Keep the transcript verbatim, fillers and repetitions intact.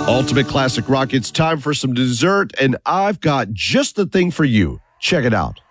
Ultimate Classic Rock, it's time for some dessert, and I've got just the thing for you. Check it out.